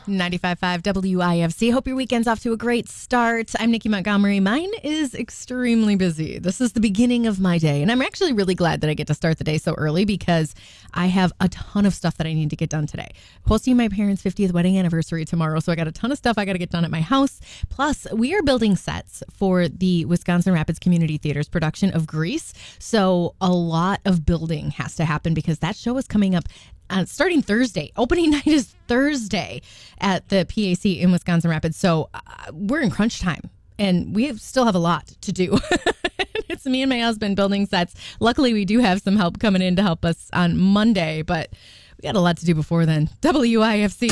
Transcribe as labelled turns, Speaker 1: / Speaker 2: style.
Speaker 1: 95.5 WIFC. Hope your weekend's off to a great start. I'm Nikki Montgomery. Mine is extremely busy. This is the beginning of my day, and I'm actually really glad that I get to start the day so early because I have a ton of stuff that I need to get done today. Hosting my parents' 50th wedding anniversary tomorrow, so I got a ton of stuff I got to get done at my house. Plus, we are building sets for the Wisconsin Rapids Community Theater's production of Grease, so a lot of building has to happen because that show is coming up starting Thursday. Opening night is Thursday at the PAC in Wisconsin Rapids. So we're in crunch time and we still have a lot to do. It's me and my husband building sets. Luckily, we do have some help coming in to help us on Monday, but we got a lot to do before then. WIFC.